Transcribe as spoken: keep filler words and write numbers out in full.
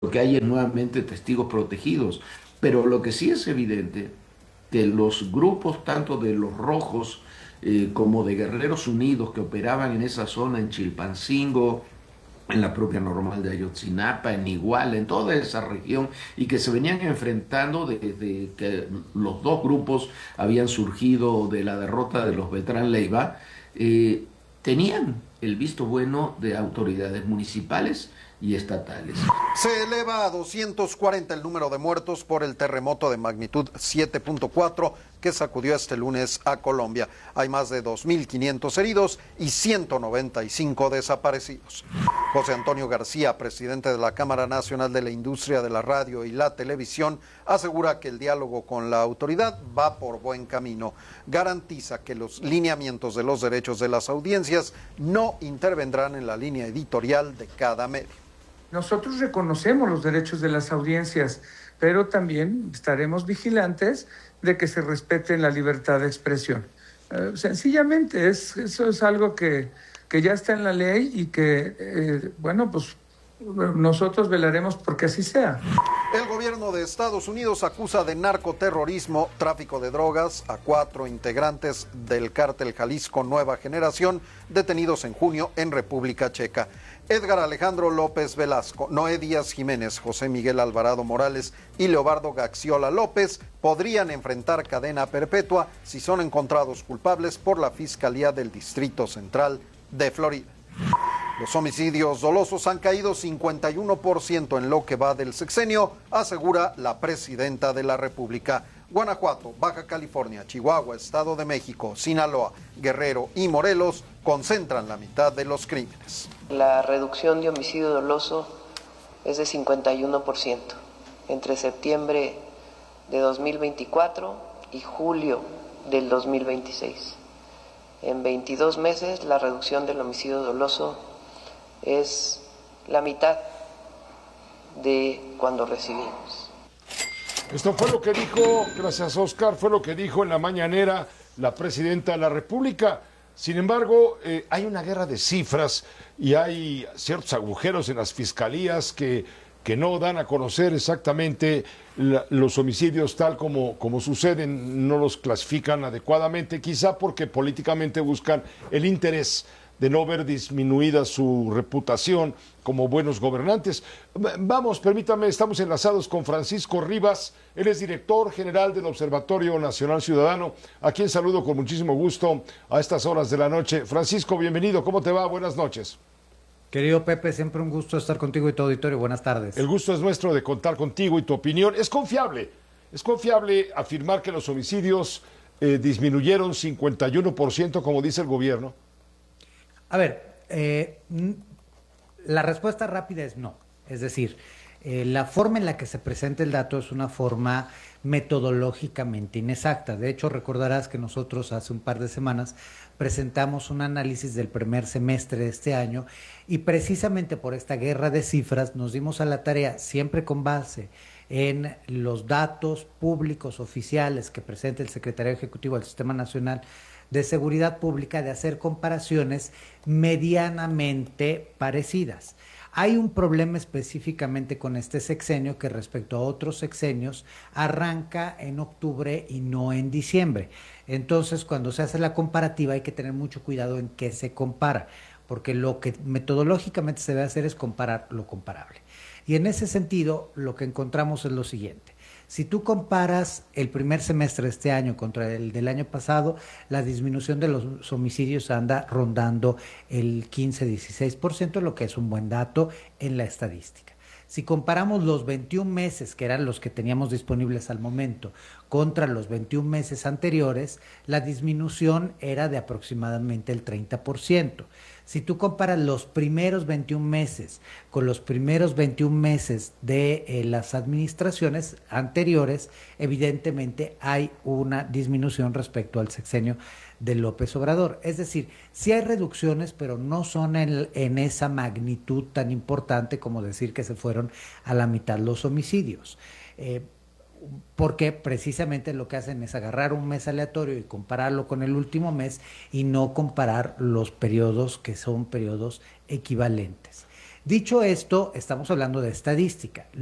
que hay es nuevamente testigos protegidos. Pero lo que sí es evidente, que los grupos tanto de los rojos eh, como de Guerreros Unidos que operaban en esa zona, en Chilpancingo, en la propia Normal de Ayotzinapa, en Iguala, en toda esa región, y que se venían enfrentando desde que los dos grupos habían surgido de la derrota de los Beltrán Leiva, eh, tenían el visto bueno de autoridades municipales y estatales. Se eleva a doscientos cuarenta el número de muertos por el terremoto de magnitud siete punto cuatro que sacudió este lunes a Colombia. Hay más de dos mil quinientos heridos y ciento noventa y cinco desaparecidos. José Antonio García, presidente de la Cámara Nacional de la Industria de la Radio y la Televisión, asegura que el diálogo con la autoridad va por buen camino. Garantiza que los lineamientos de los derechos de las audiencias no intervendrán en la línea editorial de cada medio. Nosotros reconocemos los derechos de las audiencias, pero también estaremos vigilantes de que se respete la libertad de expresión. Eh, sencillamente, es, eso es algo que, que ya está en la ley y que, eh, bueno, pues nosotros velaremos porque así sea. El gobierno de Estados Unidos acusa de narcoterrorismo, tráfico de drogas a cuatro integrantes del cártel Jalisco Nueva Generación detenidos en junio en República Checa. Edgar Alejandro López Velasco, Noé Díaz Jiménez, José Miguel Alvarado Morales y Leobardo Gaxiola López podrían enfrentar cadena perpetua si son encontrados culpables por la Fiscalía del Distrito Central de Florida. Los homicidios dolosos han caído cincuenta y uno por ciento en lo que va del sexenio, asegura la presidenta de la República. Guanajuato, Baja California, Chihuahua, Estado de México, Sinaloa, Guerrero y Morelos concentran la mitad de los crímenes. La reducción de homicidio doloso es de cincuenta y uno por ciento entre septiembre de dos mil veinticuatro y julio del dos mil veintiséis. En veintidós meses la reducción del homicidio doloso es la mitad de cuando recibimos. Esto fue lo que dijo, gracias Oscar, fue lo que dijo en la mañanera la presidenta de la República. Sin embargo, eh, hay una guerra de cifras y hay ciertos agujeros en las fiscalías que, que no dan a conocer exactamente la, los homicidios tal como, como suceden, no los clasifican adecuadamente, quizá porque políticamente buscan el interés de no ver disminuida su reputación como buenos gobernantes. Vamos, permítame, estamos enlazados con Francisco Rivas, él es director general del Observatorio Nacional Ciudadano, a quien saludo con muchísimo gusto a estas horas de la noche. Francisco, bienvenido, ¿cómo te va? Buenas noches. Querido Pepe, siempre un gusto estar contigo y tu auditorio, buenas tardes. El gusto es nuestro de contar contigo y tu opinión. Es confiable, es confiable afirmar que los homicidios eh, disminuyeron cincuenta y uno por ciento, como dice el gobierno. A ver, eh, la respuesta rápida es no. Es decir, eh, la forma en la que se presenta el dato es una forma metodológicamente inexacta. De hecho, recordarás que nosotros hace un par de semanas presentamos un análisis del primer semestre de este año y precisamente por esta guerra de cifras nos dimos a la tarea, siempre con base en los datos públicos oficiales que presenta el Secretario Ejecutivo del Sistema Nacional de Seguridad Pública, de hacer comparaciones medianamente parecidas. Hay un problema específicamente con este sexenio que respecto a otros sexenios arranca en octubre y no en diciembre. Entonces, cuando se hace la comparativa hay que tener mucho cuidado en qué se compara, porque lo que metodológicamente se debe hacer es comparar lo comparable. Y en ese sentido, lo que encontramos es lo siguiente. Si tú comparas el primer semestre de este año contra el del año pasado, la disminución de los homicidios anda rondando el quince a dieciséis por ciento, lo que es un buen dato en la estadística. Si comparamos los veintiún meses, que eran los que teníamos disponibles al momento, contra los veintiún meses anteriores, la disminución era de aproximadamente el treinta por ciento. Si tú comparas los primeros veintiún meses con los primeros veintiún meses de eh, las administraciones anteriores, evidentemente hay una disminución respecto al sexenio de López Obrador. Es decir, sí hay reducciones, pero no son en, en esa magnitud tan importante como decir que se fueron a la mitad los homicidios. Eh, porque precisamente lo que hacen es agarrar un mes aleatorio y compararlo con el último mes y no comparar los periodos que son periodos equivalentes. Dicho esto, estamos hablando de estadística.